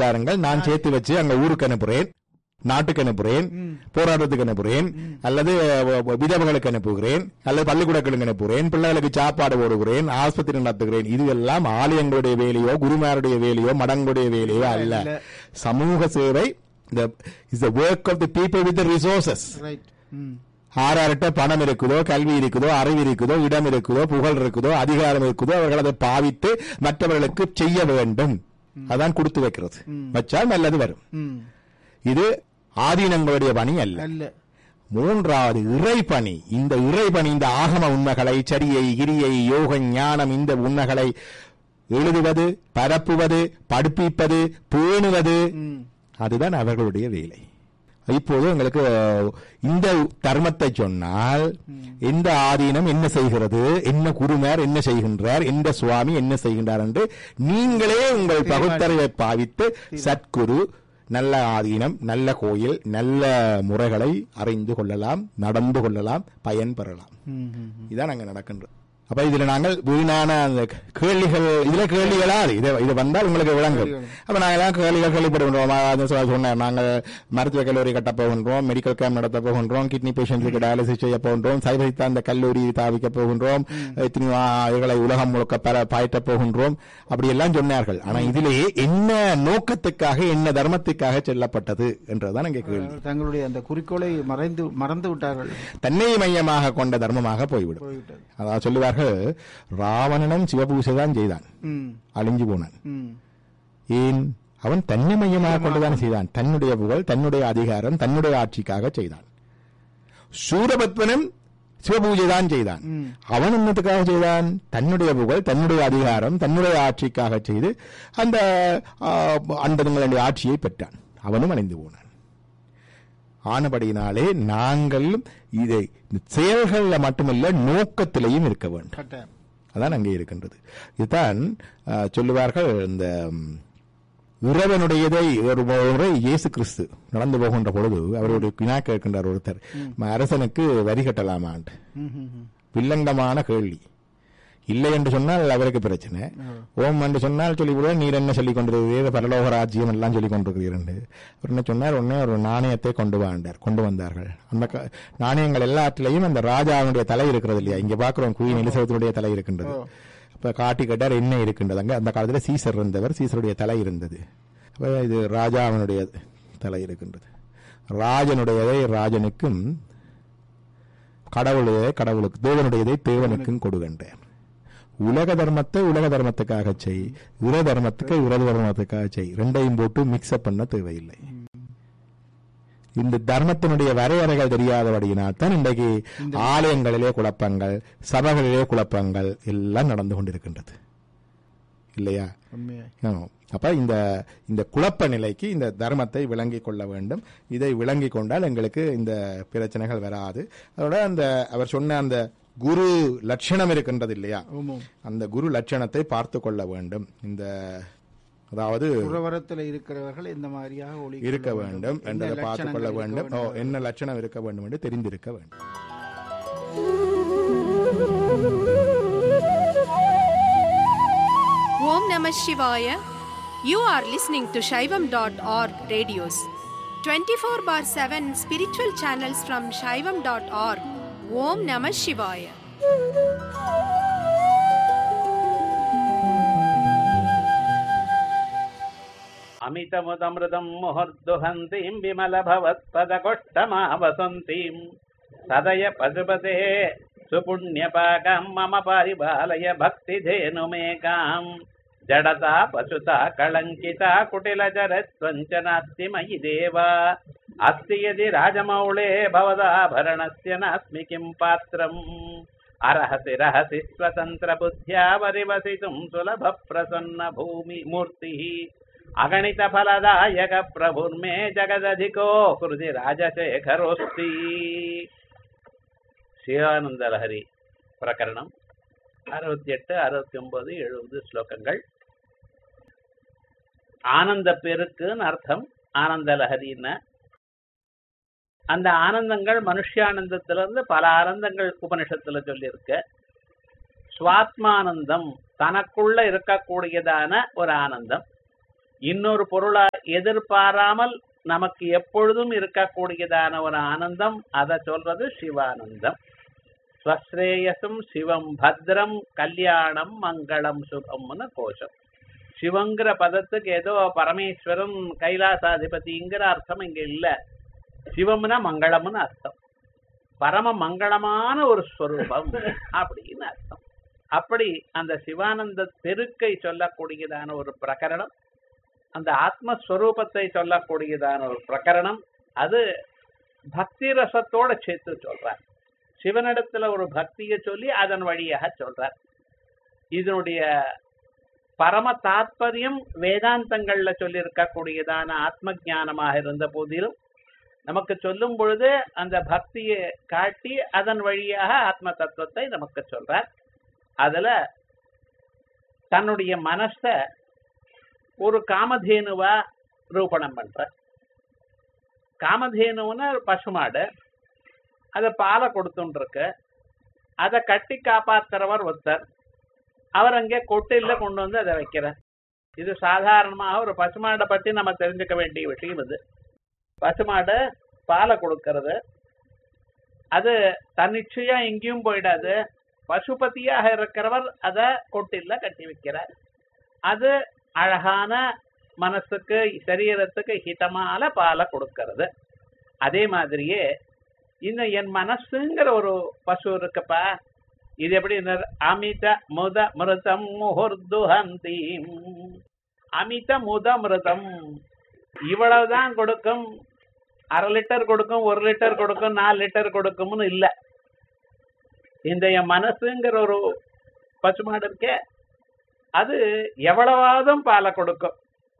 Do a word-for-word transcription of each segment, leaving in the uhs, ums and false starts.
தாருங்கள், நான் சேர்த்து வச்சு அங்க ஊருக்கு அனுப்புறேன், நாட்டுக்கு அனுப்புறேன், போராட்டத்துக்கு அனுப்புறேன், அல்லது விதவைகளுக்கு அனுப்புகிறேன், அல்லது பள்ளிக்கூடங்களுக்கு அனுப்புகிறேன், பிள்ளைகளுக்கு சாப்பாடு போடுகிறேன், ஆஸ்பத்திரி நடத்துகிறேன். இதுவெல்லாம் ஆலயங்களுடைய வேலையோ குருமாருடைய வேலையோ மடங்களுடைய வேலையோ அல்ல. சமூக சேவை is the work of the people with the resources. ஆறார்கிட்ட பணம் இருக்குதோ, கல்வி இருக்குதோ, அறிவு இருக்குதோ, இடம் இருக்குதோ, புகழ் இருக்குதோ, அதிகாரம் இருக்குதோ, அவர்கள் அதை பாவித்து மற்றவர்களுக்கு செய்ய வேண்டும். அதான் கொடுத்து வைக்கிறது. வச்சால் நல்லது வரும். இது ஆதீனங்களுடைய பணி அல்ல. மூன்றாவது இறைபணி. இந்த இறைபணி, இந்த ஆகம உண்மைகளை, சரியை, கிரியை, யோக, ஞானம், இந்த உண்மைகளை எழுதுவது, பரப்புவது, படிப்பிப்பது, பேணுவது, அதுதான் அவர்களுடைய வேலை. இப்போது உங்களுக்கு இந்த தர்மத்தை சொன்னால் எந்த ஆதீனம் என்ன செய்கிறது, என்ன குருமார் என்ன செய்கின்றார், எந்த சுவாமி என்ன செய்கின்றார் என்று நீங்களே உங்கள் பகுத்தறிவை பாவித்து சத்குரு, நல்ல ஆதீனம், நல்ல கோயில், நல்ல முறைகளை அறிந்து கொள்ளலாம், நடந்து கொள்ளலாம், பயன் பெறலாம். இதான் அங்க நடக்கின்றது. அப்ப இதுல நாங்கள் வீணான அந்த கேள்விகள், இதுல கேள்விகளா இது வந்தால் உங்களுக்கு விளங்கும். அப்ப நாங்கெல்லாம் கேள்விகள் கேள்விப்படுகின்றோம். சொன்னார், நாங்கள் மருத்துவ கல்லூரி கட்ட போகின்றோம், மெடிக்கல் கேம்ப் நடத்த போகின்றோம், கிட்னி பேஷண்ட்ஸுக்கு டயாலிசிஸ் செய்ய போகின்றோம், சைவ சித்தாந்த கல்லூரி தாவிக்க போகின்றோம், இவர்களை உலகம் முழுக்க பாய்ட்ட போகின்றோம், அப்படி எல்லாம் சொன்னார்கள். ஆனா இதிலேயே என்ன நோக்கத்துக்காக, என்ன தர்மத்துக்காக செல்லப்பட்டது என்றுதான் அங்கே கேள்வி. தங்களுடைய அந்த குறிக்கோளை மறைந்து மறந்து விட்டார்கள். தன்னை மையமாக கொண்ட தர்மமாக போய்விடும். அதாவது சொல்லுவார்கள், ராவணனும் சிவபூசை தான் செய்தான், அழிஞ்சு போனான். ஏன்? அவன் தன்னை மையமாக கொண்டுதான் செய்தான். தன்னுடைய புகழ், தன்னுடைய அதிகாரம், தன்னுடைய ஆட்சிக்காக செய்தான். சூரபத்மனும் சிவபூஜை தான் செய்தான். அவன் என்னத்துக்காக செய்தான்? தன்னுடைய புகழ், தன்னுடைய அதிகாரம், தன்னுடைய ஆட்சிக்காக செய்து அந்த அண்டங்களுடைய ஆட்சியை பெற்றான். அவனும் அழிந்து போனான். ஆனபடியினாலே நாங்கள் இதை செயல்கள்ல மட்டுமல்ல, நோக்கத்திலையும் இருக்க வேண்டும். அதான் அங்கே இருக்கின்றது. இதுதான் சொல்லுவார்கள், இந்த இறைவனுடையதை ஒரு முறை இயேசு கிறிஸ்து நடந்து போகின்ற பொழுது அவருடைய வினா கேட்கின்றார் ஒருத்தர், அரசனுக்கு வரி கட்டலாமான்ட்டு. வில்லங்கமான கேள்வி. இல்லை என்று சொன்னால் அவருக்கு பிரச்சனை, ஓம் என்று சொன்னால் சொல்லிவிடுவார், நீர் என்ன சொல்லிக் கொண்டிருக்கிறீர்கள், பரலோக ராஜ்யம் எல்லாம் சொல்லிக் கொண்டிருக்கிறீர்கள். அவர் என்ன சொன்னார், உடனே ஒரு நாணயத்தை கொண்டு வாண்டார். கொண்டு வந்தார்கள். அந்த நாணயங்கள் எல்லாத்திலையும் அந்த ராஜாவுடைய தலை இருக்கிறது இல்லையா, இங்க பாக்குறோம் குயின் எலிசபெத்துடைய தலை இருக்கின்றது. இப்ப காட்டி கேட்டார் என்ன இருக்கின்றது. அங்க அந்த காலத்துல சீசர் இருந்தவர், சீசருடைய தலை இருந்தது. இது ராஜாவினுடைய தலை இருக்கின்றது. ராஜனுடையதை ராஜனுக்கும், கடவுளுடைய கடவுளுக்கு, தேவனுடையதை தேவனுக்கும் கொடுக்கின்றேன். உலக தர்மத்தை உலக தர்மத்துக்காக செய், இர தர்மத்துக்கு இர தர்மத்துக்காக செய். ரெண்டையும் போட்டு மிக்ஸ்அப் பண்ண தேவையில்லை. இந்த தர்மத்தினுடைய வரையறைகள் தெரியாதபடியினால் தான் இன்றைக்கு ஆலயங்களிலே குழப்பங்கள், சபைகளிலே குழப்பங்கள் எல்லாம் நடந்து கொண்டிருக்கின்றது இல்லையா? அப்ப இந்த இந்த குழப்ப நிலைக்கு இந்த தர்மத்தை விளங்கிக் கொள்ள வேண்டும். இதை விளங்கிக் கொண்டால் எங்களுக்கு இந்த பிரச்சனைகள் வராது. அதோட அந்த அவர் சொன்ன அந்த குரு லட்சணம் இருக்கின்றது இல்லையா, அந்த குரு லட்சணத்தை பார்த்து கொள்ள வேண்டும். இந்த அதாவது புறவரத்தில் இருக்கிறவர்கள் இந்த மாதிரியாக இருக்க வேண்டும் என்றதை பார்த்துக் கொள்ள வேண்டும். என்ன லட்சணம் இருக்க வேண்டும் என்று தெரிந்திருக்க வேண்டும். Om Namah Shivaya. You are listening to Shaivam dot org radios. twenty-four bar seven spiritual channels from Shaivam dot org. Om Namah Shivaya. अमितमुदमृतं मुहुर्दुहन्तीं विमलभवत्पदकोष्ठमावसन्तीं सदय पशुपते सुपुण्यपाकां मम परिपालय भक्तिधेनुमेकां जडता पशुता कलङ्किता कुटिलचरत्वञ्च नास्ति मयि देवा अस्ति यदि राजमौळे भवदाभरणस्य नास्मि किं पात्रम् अरहसि रहसि स्वतन्त्रबुद्ध्या परिवसितुं सुलभप्रसन्न भूमिमूर्तिः अगणित फलदायक प्रभुर्मे जगदधिको कृति राजशेखरोस्ति. சிவானந்த லஹரி பிரகரணம் அறுபத்தி எட்டு அறுபத்தி ஒன்பது எழுபது ஸ்லோகங்கள். ஆனந்த பெருக்குன்னு அர்த்தம். ஆனந்த லஹரின்னு அந்த ஆனந்தங்கள் மனுஷானந்தத்திலிருந்து பல ஆனந்தங்கள் உபனிஷத்துல சொல்லியிருக்க. சுவாத்மானந்தம் தனக்குள்ள இருக்கக்கூடியதான ஒரு ஆனந்தம். இன்னொரு பொருளா எதிர்பாராமல் நமக்கு எப்பொழுதும் இருக்கக்கூடியதான ஒரு ஆனந்தம், அதை சொல்றது சிவானந்தம். ஸ்வஸ்ரேயசும் சிவம் பத்ரம் கல்யாணம் மங்களம் சுபம்னு கோஷம். சிவங்கிற பதத்துக்கு ஏதோ பரமேஸ்வரன் கைலாசாதிபதிங்கிற அர்த்தம் இங்க இல்ல. சிவம்னா மங்களம்னு அர்த்தம், பரம மங்களமான ஒரு ஸ்வரூபம் அப்படின்னு அர்த்தம். அப்படி அந்த சிவானந்த பெருக்கை சொல்லக்கூடியதான ஒரு பிரகரணம், அந்த ஆத்மஸ்வரூபத்தை சொல்லக்கூடியதான ஒரு பிரகரணம், அது பக்தி ரசத்தோட சேர்த்து சொல்றார். சிவனிடத்துல ஒரு பக்தியை சொல்லி அதன் வழியாக சொல்றார். இதனுடைய பரம தாத்பரியம் வேதாந்தங்கள்ல சொல்லி இருக்கக்கூடியதான ஆத்ம ஞானமாக இருந்த போதிலும் நமக்கு சொல்லும் பொழுது அந்த பக்தியை காட்டி அதன் வழியாக ஆத்ம தத்துவத்தை நமக்கு சொல்றார். அதுல தன்னுடைய மனச ஒரு காமதேனுவா ரூபணம் பண்ற. காமதேனுன்னு பசுமாடு, அதை பாலை கொடுத்துட்டு இருக்கு. அதை கட்டி காப்பாத்துறவர் ஒருத்தர், அவர் அங்கே கொட்டில கொண்டு வந்து அதை வைக்கிறார். இது சாதாரணமாக ஒரு பசுமாடை பற்றி நம்ம தெரிஞ்சுக்க வேண்டிய விஷயம். இது பசுமாடு பாலை கொடுக்கறது, அது தன்னிச்சையா எங்கேயும் போயிடாது. பசுபதியாக இருக்கிறவர் அதை கொட்டில கட்டி வைக்கிறார். அது அழகான மனசுக்கு சரீரத்துக்கு ஹிதமான பாலை கொடுக்கறது. அதே மாதிரியே இன்னும் என் மனசுங்கிற ஒரு பசு இருக்குப்பா, இது எப்படி அமித முத மிருதம் முஹுர்துஹந்தி, அமித முத மிருதம் இவ்வளவுதான் கொடுக்கும், அரை லிட்டர் கொடுக்கும், ஒரு லிட்டர் கொடுக்கும், நாலு லிட்டர் கொடுக்கும்னு இல்ல. இந்த என் மனசுங்கிற ஒரு பசுமாடு இருக்கே, அது எவ்வளவாதும் பாலை கொடுக்கும்.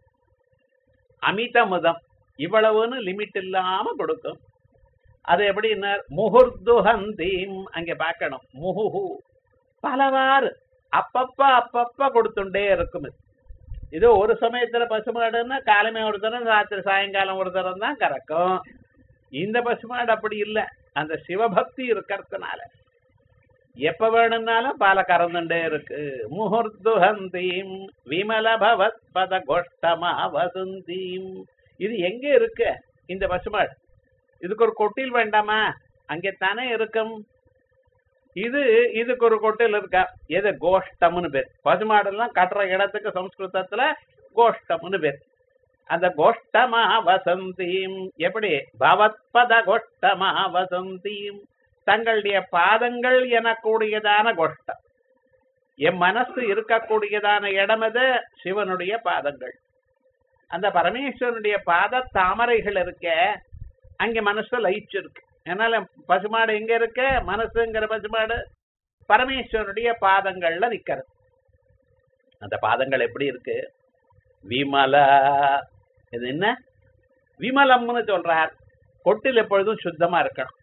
அமித முதம், இவ்வளவுன்னு லிமிட் இல்லாம கொடுக்கும். அது எப்படின்னா முஹுர்துஹந்தீம், அங்க பார்க்கணும், முஹுஹு பலவாறு அப்பப்ப அப்பப்ப கொடுத்துட்டே இருக்கும். இது ஒரு சமயத்துல பசுமாடுன்னா காலமே ஒரு தரம், ராத்திரி சாயங்காலம் ஒரு தரம் தான் கறக்கும். இந்த பசுமாடு அப்படி இல்லை. அந்த சிவபக்தி இருக்கிறதுனால எப்ப வேணும்னாலும் பாலை கறந்துட்டே இருக்கு. முஹுர்துஹந்தீம் விமல பவத் பத கோஷ்டமா வசுந்தீம். இது எங்க இருக்கு இந்த பசுமாடு? இதுக்கு ஒரு கொட்டில் வேண்டாமா? அங்கே தானே இருக்கும். இது இதுக்கு ஒரு கொட்டில் இருக்கா? எது? கோஷ்டம்னு பேர். பசுமாடெல்லாம் கட்டுற இடத்துக்கு சம்ஸ்கிருதத்துல கோஷ்டம்னு பேர். அந்த கோஷ்டமா வசந்தீம் எப்படி? பவத்பத கோஷ்டமா வசந்தீம், தங்களுடைய பாதங்கள் எனக்கூடியதான கோஷ்டம். என் மனசு இருக்கக்கூடியதான இடம் எது? சிவனுடைய பாதங்கள். அந்த பரமேஸ்வரனுடைய பாத தாமரைகள் இருக்க, அங்க மனசு லயிச்சிருக்கு. அதனால பசுமாடு எங்க இருக்க? மனசுங்கிற பசுமாடு பரமேஸ்வரனுடைய பாதங்கள்ல நிக்கிறது. அந்த பாதங்கள் எப்படி இருக்கு? விமல. இது என்ன? விமலம்னு சொல்றார். கொட்டில் எப்பொழுதும் சுத்தமா இருக்கணும்,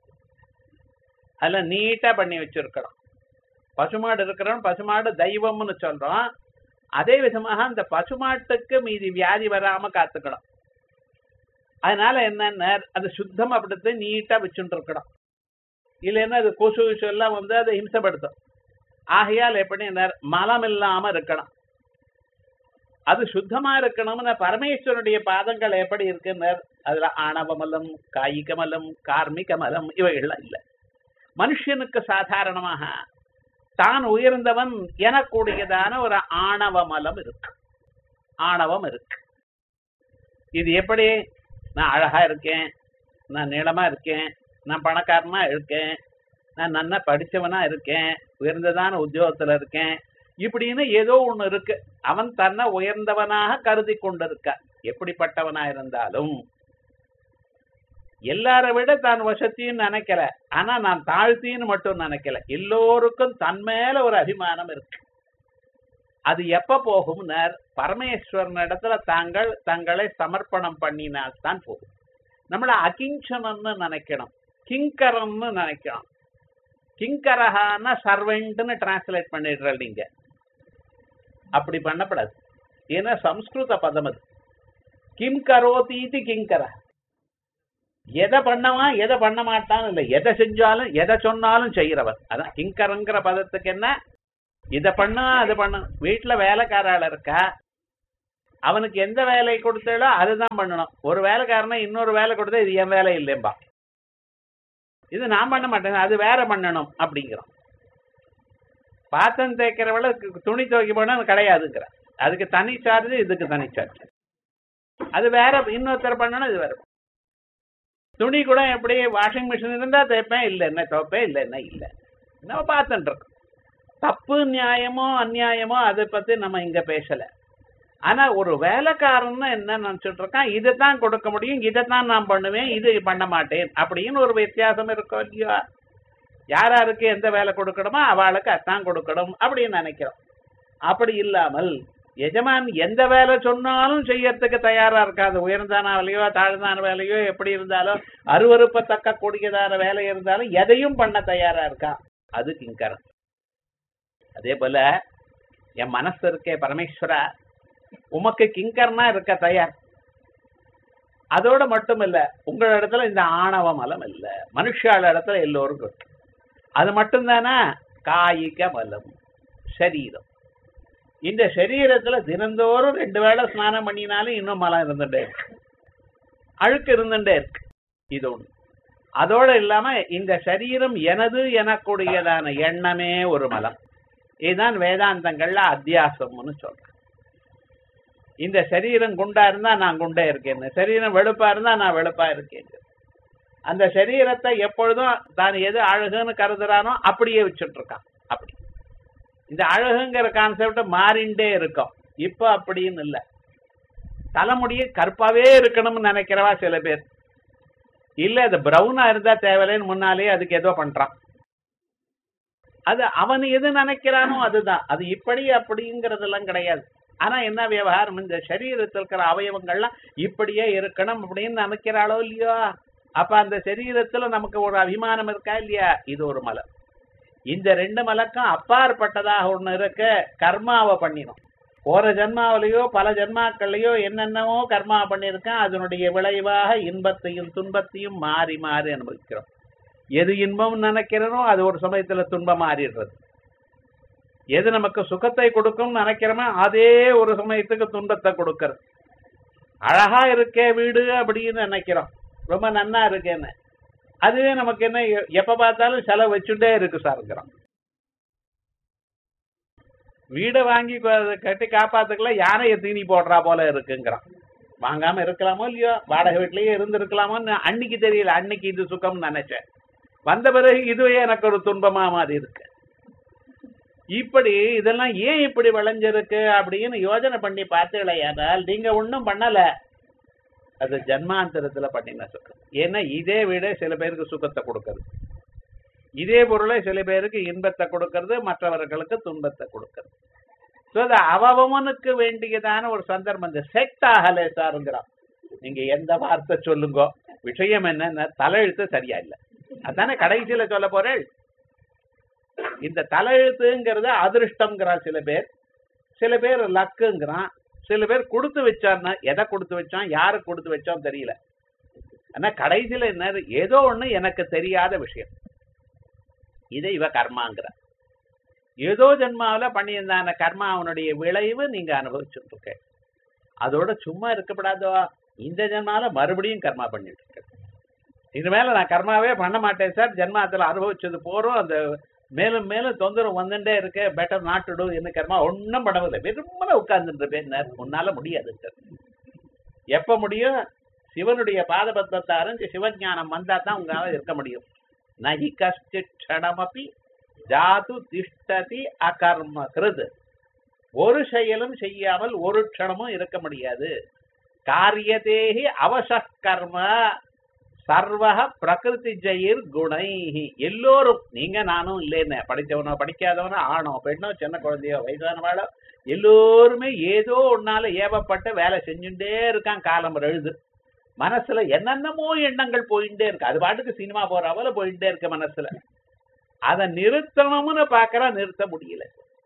அதுல நீட்டா பண்ணி வச்சிருக்கணும். பசுமாடு இருக்கிறோம், பசுமாடு தெய்வம்னு சொல்றோம். அதே விதமாக அந்த பசுமாட்டுக்கு மீதி வியாதி வராம காத்துக்கணும். அதனால என்னன்னா அது சுத்தம் அப்படித்து நீட்டா வச்சுட்டு இருக்கணும். இல்லைன்னா அது கொசு விஷு எல்லாம் வந்து அதை ஹிம்சப்படுத்தும். ஆகையால் எப்படி மலம் இல்லாம இருக்கணும், அது சுத்தமா இருக்கணும்னு பரமேஸ்வரனுடைய பாதங்கள் எப்படி இருக்குன்னு அதுல ஆணவமலம், காய்கமலம், கார்மிகமலம் இவைகள்லாம் இல்லை. மனுஷனுக்கு சாதாரணமாக தான் உயர்ந்தவன் எனக்கூடியதான ஒரு ஆணவமலம் இருக்கு, ஆணவம் இருக்கு. இது எப்படி? நான் அழகா இருக்கேன், நான் நீளமா இருக்கேன், நான் பணக்காரனா இருக்கேன், நான் நல்லா படிச்சவனா இருக்கேன், உயர்ந்ததான உத்தியோகத்துல இருக்கேன், இப்படின்னு ஏதோ ஒண்ணு இருக்கு. அவன் தன்னை உயர்ந்தவனாக கருதி கொண்டிருக்க. எப்படிப்பட்டவனா இருந்தாலும் எல்லாரை விட தான் வசத்தின்னு நினைக்கல, ஆனா நான் தாழ்த்தின்னு மட்டும் நினைக்கல. எல்லோருக்கும் தன் மேல ஒரு அபிமானம் இருக்கு. அது எப்ப போகும்னர்? பரமேஸ்வரன் இடத்துல தாங்கள் தங்களை சமர்ப்பணம் பண்ணினால் தான் போகும். நம்மள அகிஞ்சனன்னு நினைக்கணும், கிங்கரம்னு நினைக்கணும். கிங்கரஹான சர்வெண்ட்னு டிரான்ஸ்லேட் பண்ணிடுற நீங்க. அப்படி பண்ணப்படாது. ஏன்னா சம்ஸ்கிருத பதம் அது. கிம் கரோதீதி கிங்கர. எதை பண்ணவான் எதை பண்ண மாட்டான்னு இல்லை, எதை செஞ்சாலும் எதை சொன்னாலும் செய்யறவர். அதான் கிங்கரங்கிற பதத்துக்கு என்ன? இதை பண்ணா அது பண்ண. வீட்டுல வேலைக்காரால இருக்கா, அவனுக்கு எந்த வேலையை கொடுத்தாலோ அதுதான் பண்ணணும். ஒரு வேலைக்காரனை இன்னொரு வேலை கொடுத்தா இது என் வேலை இல்லைம்பா, இது நான் பண்ண மாட்டேன், அது வேற பண்ணணும் அப்படிங்கிறோம். பாத்திரம் தேய்க்கிறவள துணி துவைக்க போனா கிடையாதுங்கிற, அதுக்கு தனி சார்ஜ், இதுக்கு தனி சார்ஜ், அது வேற இன்னொருத்தர் பண்ணணும், இது வேற. துணி கூட எப்படி வாஷிங் மிஷின் இருந்தா தேய்ப்பேன், இல்லை என்ன துவைப்பேன், இல்லை என்ன இல்லை நம்ம பார்த்துட்டு இருக்கோம். தப்பு நியாயமோ அந்நியாயமோ அதை பத்தி நம்ம இங்க பேசல. ஆனா ஒரு வேலைக்காரன்னு என்ன நினைச்சிட்டு இருக்கான், இதைத்தான் கொடுக்க முடியும், இதைத்தான் நான் பண்ணுவேன், இது பண்ண மாட்டேன் அப்படின்னு ஒரு வித்தியாசம் இருக்கும் இல்லையா? யாராருக்கு எந்த வேலை கொடுக்கணுமோ அவளுக்கு அதான் கொடுக்கணும் அப்படின்னு நினைக்கிறோம். அப்படி இல்லாமல் எஜமான் எந்த வேலை சொன்னாலும் செய்யறதுக்கு தயாரா இருக்காது. உயர்ந்தான வேலையோ தாழ்ந்தான வேலையோ எப்படி இருந்தாலும் அருவருப்பத்தக்க கூடியதான வேலை இருந்தாலும் எதையும் பண்ண தயாரா இருக்கா, அது கிங்கரன். அதே போல என் மனசு இருக்கே பரமேஸ்வரா, உமக்கு கிங்கர்னா இருக்க தயார். அதோட மட்டும் இல்ல, உங்கள இடத்துல இந்த ஆணவ மலம் இல்ல, மனுஷால இடத்துல எல்லோருக்கும் இருக்கு. அது மட்டும்தானா காயிக மலம் சரீரம். இந்த சரீரத்துல தினந்தோறும் ரெண்டு வேளை ஸ்நானம் பண்ணினாலும் இன்னும் மலம் இருந்துட்டே இருக்கு, அழுக்கு இருந்துட்டே இருக்கு. இது ஒண்ணு. அதோட இல்லாம இந்த சரீரம் எனது எனக்கூடியதான எண்ணமே ஒரு மலம். இதுதான் வேதாந்தங்கள்ல அத்தியாசம்னு சொல்றேன். இந்த சரீரம் குண்டா இருந்தா நான் குண்டே இருக்கேன், சரீரம் வெளுப்பா இருந்தா நான் வெளுப்பா இருக்கேன். அந்த சரீரத்தை எப்பொழுதும் தான் எது அழகுன்னு கருதுறானோ அப்படியே வச்சுட்டு இருக்கான். அப்படி இந்த அழகுங்கிற கான்செப்ட் மாறிண்டே இருக்கும். இப்ப அப்படின்னு இல்லை, தலைமுடிய கருப்பாவே இருக்கணும்னு நினைக்கிறவா சில பேர், இல்ல அது பிரவுனா இருந்தா தேவையில்லைன்னு முன்னாலே அதுக்கு ஏதோ பண்றான். அது அவன் எது நினைக்கிறானோ அதுதான், அது இப்படி அப்படிங்கிறதெல்லாம் கிடையாது. ஆனா என்ன விவகாரம், இந்த சரீரத்தில் இருக்கிற அவயவங்கள்லாம் இப்படியே இருக்கணும் அப்படின்னு நினைக்கிறாளோ இல்லையோ, அப்ப அந்த சரீரத்துல நமக்கு ஒரு அபிமானம் இருக்கா இல்லையா, இது ஒரு மலம். இந்த ரெண்டு மலக்கும் அப்பாற்பட்டதாக ஒண்ணு இருக்க, கர்மாவை பண்ணினோம். போற ஜென்மாவிலையோ பல ஜென்மாக்கள்லையோ என்னென்னவோ கர்மா பண்ணியிருக்கேன், அதனுடைய விளைவாக இன்பத்தையும் துன்பத்தையும் மாறி மாறி அனுபவிக்கிறோம். எது இன்பம் நினைக்கிறனோ அது ஒரு சமயத்துல துன்பம் மாறிடுறது. எது நமக்கு சுகத்தை கொடுக்கும் நினைக்கிறோமோ அதே ஒரு சமயத்துக்கு துன்பத்தை கொடுக்கறது. அழகா இருக்கே வீடு அப்படின்னு நினைக்கிறோம், ரொம்ப நன்னா இருக்கேன்னு, அதுவே நமக்கு என்ன எப்ப பார்த்தாலும் செலவு வச்சுட்டே இருக்கு சாருங்கிறோம். வீடை வாங்கி கட்டி காப்பாத்துக்கல யானையை தீனி போடுறா போல இருக்குங்கிறான். வாங்காம இருக்கலாமோ இல்லையோ, வாடகை வீட்லயே இருந்து இருக்கலாமோன்னு அன்னைக்கு தெரியல, அன்னைக்கு இது சுகம் நினைச்சேன், வந்த பிறகு இதுவே எனக்கு ஒரு துன்பமா மாதிரி இருக்கு. இப்படி இதெல்லாம் ஏன் இப்படி விளைஞ்சிருக்கு அப்படின்னு யோஜனை பண்ணி பார்த்தீங்களேயானால் நீங்க ஒன்றும் பண்ணல, அது ஜன்மாந்தரத்துல பண்ணின சுகம். ஏன்னா இதே வீடே சில பேருக்கு சுகத்தை கொடுக்கறது, இதே பொருளை சில பேருக்கு இன்பத்தை கொடுக்கறது, மற்றவர்களுக்கு துன்பத்தை கொடுக்கறது. ஸோ அது அவவனுக்கு வேண்டியதான ஒரு சந்தர்ப்பம். இந்த செட் ஆகலை சாருங்கிறான். நீங்க எந்த வார்த்தை சொல்லுங்க, விஷயம் என்னன்னா தலையெழுத்து சரியா இல்லை, அதானே கடைசியில சொல்ல போறேன். இந்த தலையெழுத்துங்கிறத அதிருஷ்டம்ங்கிறான் சில பேர், சில பேர் லக்குங்கிறான், சில பேர் கொடுத்து வச்சான்னா எதை கொடுத்து வச்சான் யாருக்கு கொடுத்து வச்சோம் தெரியல. ஆனா கடைசியில என்ன, ஏதோ ஒண்ணு எனக்கு தெரியாத விஷயம், இதை இவ கர்மாங்கிற. ஏதோ ஜென்மாவில பண்ணியிருந்தான கர்மா அவனுடைய விளைவு நீங்க அனுபவிச்சுட்டு இருக்க. அதோட சும்மா இருக்கப்படாதோ, இந்த ஜென்மாவில மறுபடியும் கர்மா பண்ணிட்டு இருக்க. இது மேல நான் கர்மாவே பண்ண மாட்டேன் சார், ஜென்மாத்துல அனுபவிச்சது போறோம், அந்த மேலும் மேலும் தொந்தரவு வந்துட்டே இருக்கு, பெட்டர் நாட் டு டு என்ன கர்மா ஒன்னும் பண்ணவில்லை, வெறுமன உட்கார்ந்துட்டு இருப்பேன். உன்னால முடியாது சார். எப்ப முடியும், சிவனுடைய பாதபத்மத்தை அறிஞ்சு சிவஞானம் வந்தா தான் உங்களால இருக்க முடியும். நகி கஷ்டமப்பி ஜாது திஷ்டதி அகர்ம கிருது. ஒரு செயலும் செய்யாமல் ஒரு க்ஷணமும் இருக்க முடியாது. காரியதேகி அவச கர்ம சர்வக பிரகிருதி ஜெயிர் குணை. எல்லோரும், நீங்க நானும் இல்லைன்னு, படித்தவனோ படிக்காதவனோ ஆணோ பெண்ணோ சின்ன குழந்தையோ வயசானவாளோ எல்லோருமே ஏதோ ஒன்னால ஏவப்பட்ட வேலை செஞ்சுட்டே இருக்கான். காலம் எழுது மனசுல என்னென்னமோ எண்ணங்கள் போயிட்டே இருக்கு, அது பாட்டுக்கு சினிமா போறாவல போயிட்டே இருக்கு மனசுல. அதை நிறுத்தணும்னு பாக்குறா, நிறுத்த முடியல.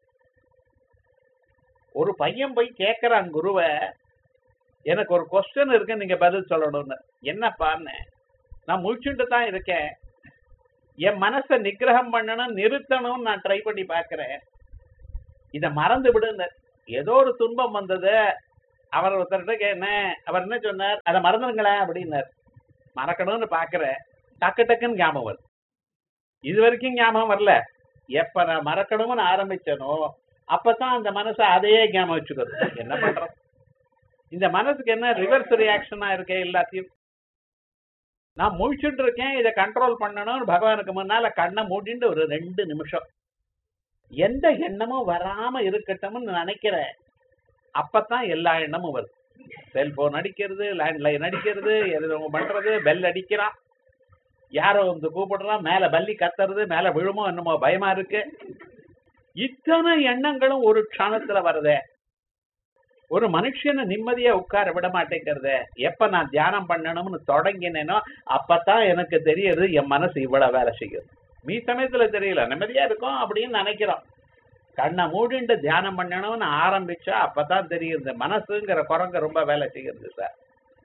ஒரு பையன் போய் கேட்கிறான் குருவை, எனக்கு ஒரு கொஸ்டின் இருக்கு நீங்க பதில் சொல்லணும்னு. என்னப்பான்னு, நான் முழிச்சுட்டு தான் இருக்கேன், என் மனசை நிகிரகம் பண்ணணும் நிறுத்தணும்னு நான் ட்ரை பண்ணி பாக்குறேன், இத மறந்து விடுங்க. ஏதோ ஒரு துன்பம் வந்தது, அவர் ஒருத்தர்கிட்ட என்ன அவர் என்ன சொன்னார், அதை மறந்துடுங்களேன் அப்படின்னார். மறக்கணும்னு பாக்குறேன், டக்கு டக்குன்னு ஞாபகம் வருது. இது வரைக்கும் ஞாபகம் வரல. எப்ப நான் மறக்கணும்னு ஆரம்பிச்சனோ அப்பதான் அந்த மனசை அதையே ஞாபகம் வச்சுக்கிறது. என்ன பண்றோம், இந்த மனசுக்கு என்ன ரிவர்ஸ் ரியாக்ஷனா இருக்கே எல்லாத்தையும். நான் முழிச்சுட்டு இருக்கேன், இதை கண்ட்ரோல் பண்ணணும்னு பகவானுக்கு முன்னால கண்ணை மூடிட்டு ஒரு ரெண்டு நிமிஷம் எந்த எண்ணமும் வராம இருக்கட்டும்னு நினைக்கிறேன். அப்பதான் எல்லா எண்ணமும் வருது. செல்போன் அடிக்கிறது, லேண்ட்லைன் அடிக்கிறது, எதுவும் பண்றது, பெல் அடிக்கிறான், யாரோ வந்து கூப்பிடுறான், மேல பல்லி கத்துறது, மேல விழுமோ என்னமோ பயமா இருக்கு. இத்தனை எண்ணங்களும் ஒரு க்ஷணத்துல வருதே. ஒரு மனுஷனை நிம்மதியா உட்கார விட மாட்டேங்கிறத. எப்ப நான் தியானம் பண்ணணும்னு தொடங்கினேனோ அப்பதான் எனக்கு தெரியுது என் மனசு இவ்வளவு வேலை செய்யுது. மீ சமயத்துல தெரியல, நிம்மதியா இருக்கும் அப்படின்னு நினைக்கிறோம். கண்ணை மூடிண்டு தியானம் பண்ணணும்னு ஆரம்பிச்சா அப்பதான் தெரியுது மனசுங்கிற குரங்க ரொம்ப வேலை செய்யுது சார்.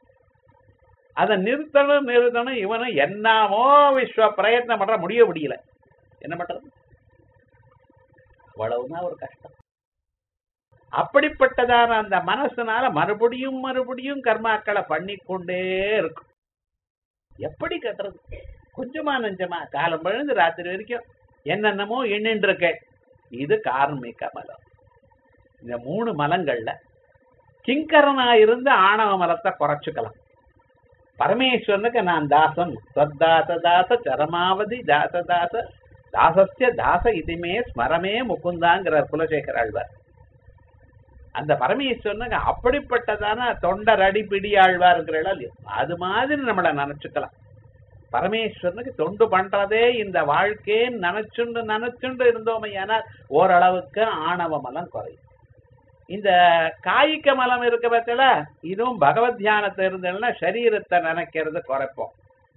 அதை நிறுத்தணும் நிறுத்தணும் இவனும் என்னமோ விஸ்வ பிரயத்னம் பண்ற, முடிய முடியல. என்ன பண்றது, அவ்வளவுதான் ஒரு கஷ்டம். அப்படிப்பட்டதான அந்த மனசுனால மறுபடியும் மறுபடியும் கர்மாக்களை பண்ணிக்கொண்டே இருக்கும். எப்படி கட்டுறது, கொஞ்சமா நெஞ்சமா காலம் விழுந்து ராத்திரி வரைக்கும் என்னென்னமோ எண்ணின்று இருக்க. இது கார்மிக மலம். இந்த மூணு மலங்கள்ல கிங்கரனா இருந்து ஆணவ மலத்தை குறைச்சுக்கலாம். பரமேஸ்வரனுக்கு நான் தாசன், சத்தாச தாச சரமாவதி தாச தாச தாசஸ்ய தாச இதுமே ஸ்மரமே முகுந்தாங்கிறார் குலசேகர ஆழ்வார். அந்த பரமேஸ்வரனுக்கு அப்படிப்பட்டதான தொண்டர் அடிப்பிடி ஆழ்வாருங்கிறா இல்லையோ அது மாதிரி நம்மளை நினைச்சுக்கலாம். பரமேஸ்வரனுக்கு தொண்டு பண்றதே இந்த வாழ்க்கையை நினைச்சுண்டு நினைச்சுண்டு இருந்தோமே ஏன்னா ஓரளவுக்கு ஆணவ மலம் குறையும். இந்த காய்க மலம் இருக்க பத்தில இதுவும் பகவத் தியானத்தை இருந்ததுன்னா சரீரத்தை நினைக்கிறது குறைப்போம்.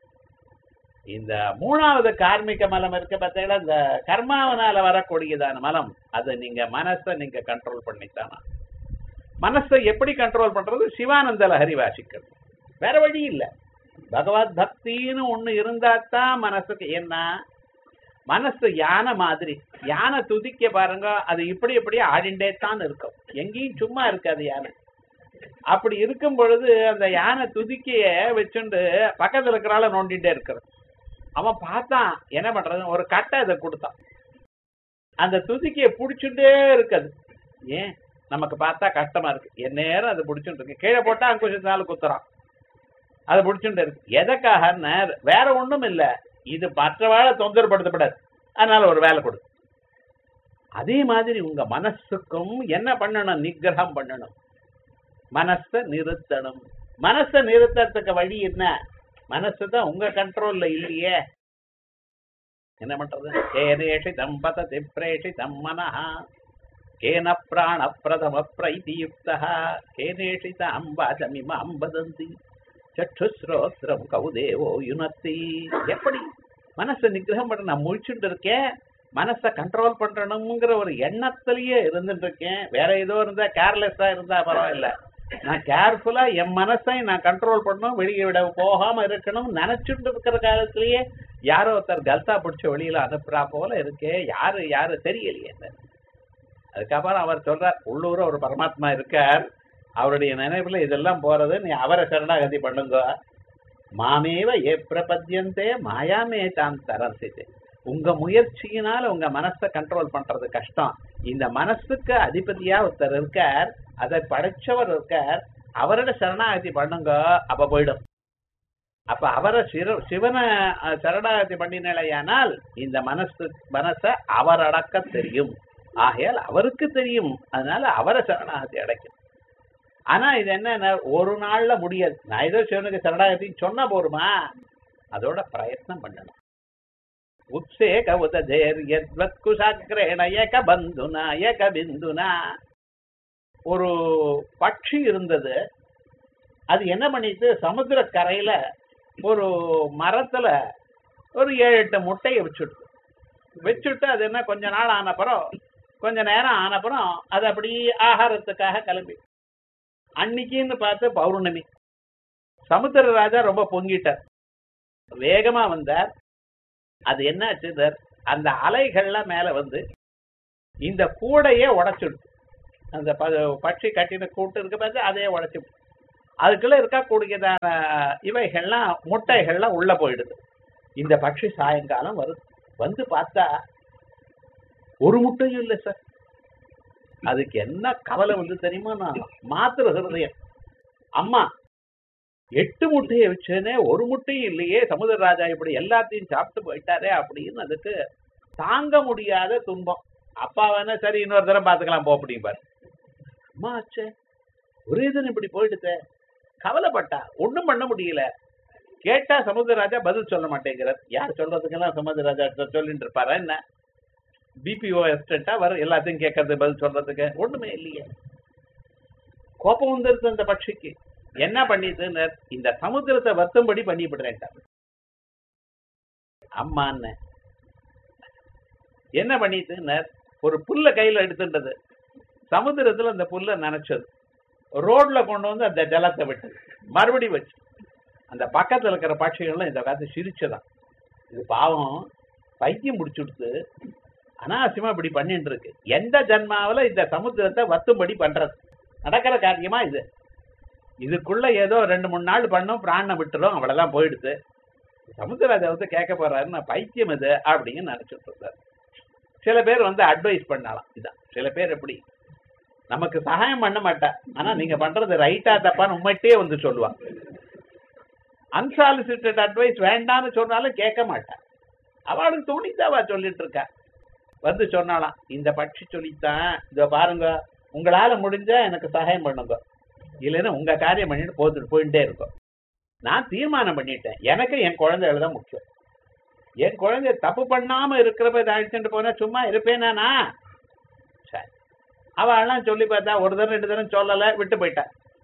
இந்த மூணாவது கார்மிக மலம் இருக்க பத்தில இந்த கர்மாவனால வரக்கூடியதான மலம், அதை நீங்க மனசை நீங்க கண்ட்ரோல் பண்ணித்தானா. மனசை எப்படி கண்ட்ரோல் பண்றது, சிவானந்த லஹரி வாசிக்கிறது, வேற வழி இல்லை. பகவத் பக்தின்னு ஒண்ணு இருந்தாத்தான் மனசுக்கு என்ன. மனசு யானை மாதிரி, யானை துதிக்க பாருங்க, அது இப்படி இப்படி ஆடிண்டே தான் இருக்கும், எங்கேயும் சும்மா இருக்காது யானை. அப்படி இருக்கும் பொழுது அந்த யானை துதிக்கைய வச்சுண்டு பக்கத்துல இருக்கிறால நோண்டிட்டே இருக்கிறது. அவன் பார்த்தான், என்ன பண்றது, ஒரு கட்டை அதை கொடுத்தான், அந்த துதிக்கைய புடிச்சுட்டே இருக்காது. ஏன் நமக்கு பார்த்தா கஷ்டமா இருக்கு, என் நேரம் அதை பிடிச்சுட்டு இருக்கு, கீழே போட்டா அங்குஷத்தினால குத்துறான், அதை பிடிச்சுட்டு இருக்கு. எதற்காக, வேற ஒண்ணும் இல்ல, இது மற்றவாழ தொந்தரப்படுத்தப்படாது, அதனால ஒரு வேலை கொடு. அதே மாதிரி உங்க மனசுக்கும் என்ன பண்ணணும், நிகிரகம் பண்ணணும், மனசை நிறுத்தணும். மனசை நிறுத்தறதுக்கு வழி என்ன, மனசுதான் உங்க கண்ட்ரோல்ல இல்லையே, என்ன பண்றது. கேனேஷி தம்பதி பிரேஷி தம்மனஹா கேன பிராண பிரதம பிரைதியுக்தா கேனேஷி அம்பாஜமிம அம்பதந்தி சற்றுஸ்ரோத்ரம் கௌதேவோ யுனத்தி. எப்படி மனசை நிகிரகம் பண்ண, நான் முழிச்சுட்டு இருக்கேன், மனசை கண்ட்ரோல் பண்றணுங்கிற ஒரு எண்ணத்திலேயே இருந்துட்டு இருக்கேன். வேற ஏதோ இருந்தா கேர்லெஸ்ஸா இருந்தா பரவாயில்ல, நான் கேர்ஃபுல்லா என் மனசை நான் கண்ட்ரோல் பண்ணணும், வெளியே விட போகாம இருக்கணும் நினைச்சுட்டு இருக்கிற காலத்திலேயே யாரோ ஒருத்தர் கல்தா பிடிச்ச வெளியில அனுப்புறா போல இருக்கே, யாரு யாரு தெரியலையே. அதுக்கப்புறம் அவர் சொல்றார், உள்ளூர ஒரு பரமாத்மா இருக்கார், அவருடைய நினைவுல இதெல்லாம் போறது, நீ அவரை சரணாகதி பண்ணுங்க. மாமேவ ஏ பிரபத்தியந்தே மாயாமே தான் தரசிது. உங்க முயற்சியினால உங்க மனசை கண்ட்ரோல் பண்றது கஷ்டம். இந்த மனசுக்கு அதிபதியா ஒருத்தர் இருக்கார், அதை படைச்சவர் இருக்கார், அவரோட சரணாகதி பண்ணுங்க, அப்ப போயிடும். அப்ப அவரை சிவ சிவனை சரணாகதி பண்ணினால் இந்த மனசு மனசை அவர் அடக்க தெரியும், ஆகையால் அவருக்கு தெரியும், அதனால அவரை சரணாகதி அடைக்கும். ஆனா இது என்ன, ஒரு நாள்ல முடியாது. நான் ஏதோ சிவனுக்கு சரணாகத்தின்னு சொன்னா போருமா, அதோட பிரயத்னம் பண்ணணும். உத்சேக உதேர்யத்வத்குசாக்ரேண ஏக பந்துனா ஏக பிந்துனா. ஒரு பட்சி இருந்தது, அது என்ன பண்ணிட்டு சமுத்திர கரையில ஒரு மரத்துல ஒரு ஏழு எட்டு முட்டையை வச்சுட்டு வச்சுட்டு அது என்ன கொஞ்ச நாள் ஆனப்புறம் கொஞ்ச நேரம் ஆனப்புறம் அது அப்படி ஆகாரத்துக்காக கிளம்பி, அன்னைக்குன்னு பார்த்து பௌர்ணமி, சமுத்திர ராஜா ரொம்ப பொங்கிட்டார், வேகமா வந்தார். அது என்னாச்சு சார், அந்த அலைகள்ல மேல வந்து இந்த கூடையே உடைச்சுடுச்சு. அந்த பட்சி கட்டின கூட்டு இருக்க பார்த்து அதே உடைச்சு அதுக்குள்ள இருக்கக்கூடியதான இவைகள்லாம் முட்டைகள்லாம் உள்ள போயிடுது. இந்த பட்சி சாயங்காலம் வரும், வந்து பார்த்தா ஒரு முட்டையும் இல்லை சார். அதுக்கு என்ன கவலை வந்து தெரியுமா, நான் மாத்திர ஹிருதயம், அம்மா எட்டு முட்டையை வச்சேனே ஒரு முட்டையும் இல்லையே, சமுதிரராஜா இப்படி எல்லாத்தையும் சாப்பிட்டு போயிட்டாரே அப்படின்னு அதுக்கு தாங்க முடியாத துன்பம். அப்பா வேணா சரி இன்னொரு தரம் பார்த்துக்கலாம் போ அப்படிம்பாரு. அம்மா ஆச்சே ஒரே தினம் இப்படி போயிடுச்சே, கவலைப்பட்டா ஒண்ணும் பண்ண முடியல. கேட்டா சமுதிரராஜா பதில் சொல்ல மாட்டேங்கிறார். யார் சொல்றதுக்கெல்லாம் சமுதிரராஜா சொல்லிட்டு இருப்பாரா என்ன? பிபிஓ எஸ்டேட்டா வர எல்லாத்தையும் கேட்கறது பதில் சொல்றதுக்கு ஒண்ணுமே இல்லையே. கோபம் வந்துருச்சு அந்த பட்சிக்கு. என்ன பண்ணிட்டு இந்த சமுத்திரத்தை வருத்தும்படி பண்ணிவிடுறேன். அம்மான்னு என்ன பண்ணிட்டு ஒரு புல்ல கையில எடுத்துட்டது, சமுத்திரத்துல அந்த புல்ல நினைச்சது, ரோட்ல கொண்டு வந்து அந்த ஜலத்தை விட்டது, மறுபடியும் வச்சு அந்த பக்கத்துல இருக்கிற பட்சிகள்லாம் இந்த காலத்து சிரிச்சதான். இது பாவம் பைத்தியம் முடிச்சுடுத்து அனாவசியமா இப்படி பண்ணிட்டு இருக்கு. எந்த ஜன்மாவில இந்த சமுத்திரத்தை வத்தும்படி பண்றது நடக்கிற காரியமா இது? இதுக்குள்ள ஏதோ ரெண்டு மூணு நாள் பண்ணும், பிராணம் விட்டுரும், அவ்வளவுதான் போயிடுது. சமுத்திரராஜா வந்து கேட்க போறாரு, நான் பைத்தியம் இது அப்படின்னு நினைச்சிட்டு இருந்தாரு. சில பேர் வந்து அட்வைஸ் பண்ணலாம். இதான் சில பேர் எப்படி நமக்கு சகாயம் பண்ண மாட்டா, ஆனா நீங்க பண்றது ரைட்டா தப்பான்னு உண்மைட்டே வந்து சொல்லுவான். அன்சாலிசிட்டட் அட்வைஸ் வேண்டான்னு சொன்னாலும் கேட்க மாட்டா. அவளுக்கு துணித்தாவா சொல்லிட்டு இருக்கா. வந்து சொன்னாலாம், இந்த பட்சி சொல்லித்தான், இதோ பாருங்க உங்களால முடிஞ்சா எனக்கு சகாயம் பண்ணுங்க, இல்லைன்னா உங்க காரியம் பண்ணிட்டு போத்துட்டு போயிட்டே இருக்கும். நான் தீர்மானம் பண்ணிட்டேன், எனக்கு என் குழந்தைகள் தான் முக்கியம். என் குழந்தை தப்பு பண்ணாம இருக்கிறப்ப இதை அழிச்சுட்டு போனா சும்மா இருப்பேனா? சரி, அவெல்லாம் சொல்லி பார்த்தா ஒரு தரம் ரெண்டு தரம் சொல்லலை, விட்டு போயிட்டா.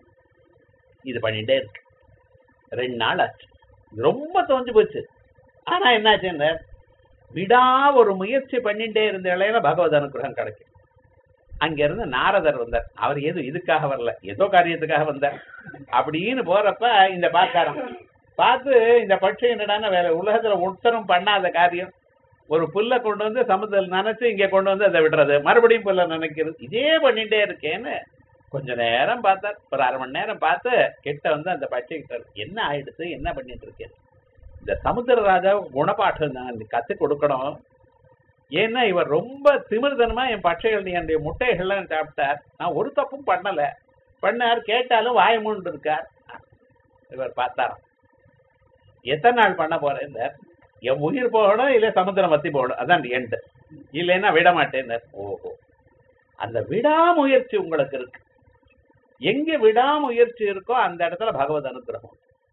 இது பண்ணிட்டே இருக்கு. ரெண்டு நாள் ஆச்சு, ரொம்ப தோஞ்சு போச்சு. ஆனா என்னாச்சுன்னு விடா ஒரு முயற்சி பண்ணிட்டே இருந்த இளையில பகவத் அனுகிரகம் கிடைக்கும். அங்க இருந்து நாரதர் வந்தார். அவர் எதுவும் இதுக்காக வரல, ஏதோ காரியத்துக்காக வந்தார். அப்படின்னு போறப்ப இந்த பார்த்தாராம். பார்த்து இந்த பட்சம் என்னடான வேலை, உலகத்துல ஒருத்தரும் பண்ணாத காரியம், ஒரு புல்லை கொண்டு வந்து சமுத்திரம் நினைச்சு இங்க கொண்டு வந்து அதை விடுறது, மறுபடியும் புல்ல நினைக்கிறது, இதே பண்ணிட்டே இருக்கேன்னு கொஞ்ச நேரம் பார்த்தார். ஒரு அரை மணி நேரம் பார்த்து கிட்ட வந்து அந்த பட்சை கிட்ட என்ன ஆயிடுச்சு, என்ன பண்ணிட்டு இருக்கேன், இந்த சமுத்திரராஜா குணப்பாட்டம் நான் கத்து கொடுக்கணும். ஏன்னா இவர் ரொம்ப திமிர்தனமா என் பட்சைகள் என்னுடைய முட்டைகள்லாம் சாப்பிட்டார், நான் ஒரு தப்பும் பண்ணல. பண்ணார், கேட்டாலும் வாய மூண்டு இருக்கார். இவர் பார்த்தாராம், எத்தனை நாள் பண்ண போறேன், என் உயிர் போகணும் இல்ல சமுத்திரம் வத்தி போகணும், அதான் எண்டு, இல்லைன்னா விட மாட்டேன். ஓஹோ, அந்த விடாமுயற்சி உங்களுக்கு இருக்கு. எங்க விடாமுயற்சி இருக்கோ அந்த இடத்துல பகவத் அனுகிரகம்.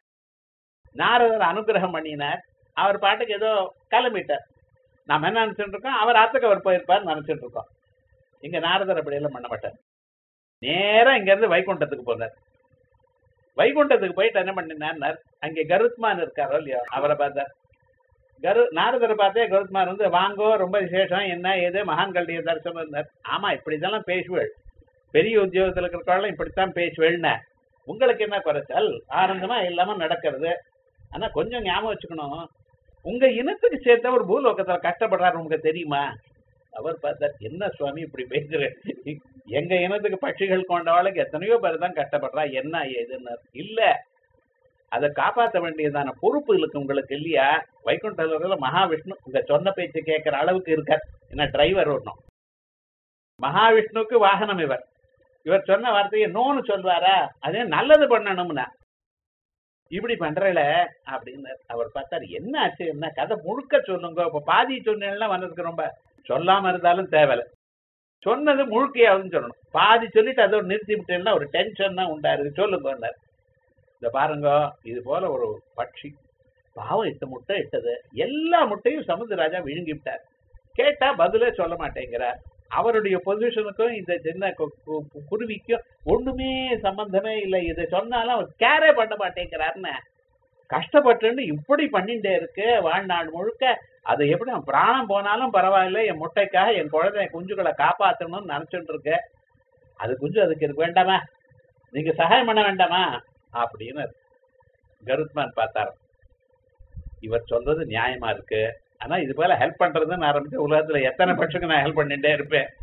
நாரதர் அனுகிரகம் பண்ணினார். அவர் பாட்டுக்கு ஏதோ கிளம்பிட்டார். நாம என்ன நினைச்சிட்டு இருக்கோம், அவர் ஆத்துக்கு அவர் போயிருப்பார் நினைச்சிட்டு இருக்கோம். இங்க நாரதர் அப்படி எல்லாம் பண்ண மாட்டார். நேரம் இங்க இருந்து வைகுண்டத்துக்கு போனார். வைகுண்டத்துக்கு போயிட்டு என்ன பண்ணினார், அங்கே கருத்மான் இருக்காரோ இல்லையோ அவரை பார்த்தார். கரு நாரதரை பார்த்தே கருத்மான் வந்து, வாங்கோ ரொம்ப விசேஷம், என்ன ஏது மகான்களுடைய தரிசனம் இருந்தார். ஆமா இப்படிதான் பேசுவேள், பெரிய உத்தியோகத்தில் இருக்கிறவங்களும் இப்படித்தான் பேசுவேள்ன, உங்களுக்கு என்ன குறைச்சல், ஆனந்தமா இல்லாம நடக்கிறது. ஆனா கொஞ்சம் ஞாபகம் வச்சுக்கணும், உங்க இனத்துக்கு சேர்த்த ஒரு பூலோகத்துல கஷ்டப்படுறாரு உங்களுக்கு தெரியுமா? அவர் பார்த்தார், என்ன சுவாமி இப்படி பேசுறேன், எங்க இனத்துக்கு பட்சிகள் கொண்டவாளுக்கு எத்தனையோ பேர் தான் கஷ்டப்படுறா, என்ன ஏதுன்னு. இல்ல, அதை காப்பாற்ற வேண்டியதான பொறுப்பு இருக்கு உங்களுக்கு இல்லையா? வைகுண்டத்துல மகாவிஷ்ணு உங்க சொன்ன பேச்சு கேட்கிற அளவுக்கு இருக்கார். என்ன டிரைவர் வரணும், மகாவிஷ்ணுக்கு வாகனம் இவர். இவர் சொன்ன வார்த்தையை நோன்னு சொல்வாரா? அதே நல்லது பண்ணணும்னா இப்படி பண்றல அப்படின்னு அவர் பார்த்தாரு. என்ன ஆச்சு, என்ன கதை முழுக்க சொல்லுங்க. இப்ப பாதி சொன்னா வந்ததுக்கு ரொம்ப சொல்லாம இருந்தாலும் தேவையில்லை, சொன்னது முழுக்கையாவதுன்னு சொல்லணும். பாதி சொல்லிட்டு அதோட நிறுத்தி விட்டேன்னா ஒரு டென்ஷன் தான் உண்டாரு. சொல்லுங்க, இந்த பாருங்க, இது போல ஒரு பட்சி பாவம் எட்டு முட்டை இட்டது, எல்லா முட்டையும் சமுத்திரராஜா விழுங்கி விட்டார். கேட்டா பதிலே சொல்ல மாட்டேங்கிறார். அவருடைய பொசிஷனுக்கும் இந்த சின்ன குருவிக்கும் ஒண்ணுமே சம்பந்தமே இல்லை. இதை சொன்னாலும் அவர் கேரே பண்ண மாட்டேங்கிறாருன்னு கஷ்டப்பட்டு இப்படி பண்ணிட்டே இருக்கு வாழ்நாள் முழுக்க. அது எப்படி பிராணம் போனாலும் பரவாயில்ல, என் முட்டைக்காக என் குழந்தை குஞ்சுகளை காப்பாற்றணும்னு நினைச்சுட்டு இருக்கு. அது குஞ்சு அதுக்கு இருக்கு வேண்டாமா, நீங்க சகாயம் பண்ண வேண்டாமா அப்படின்னு கருத்மான் பார்த்தாரு. இவர் சொல்றது நியாயமா இருக்கு, ஆனா இது போல ஹெல்ப் பண்றதுன்னு ஆரம்பிச்சு உலகத்துல எத்தனை பட்சத்துக்கு நான் ஹெல்ப் பண்ணிட்டே இருப்பேன்.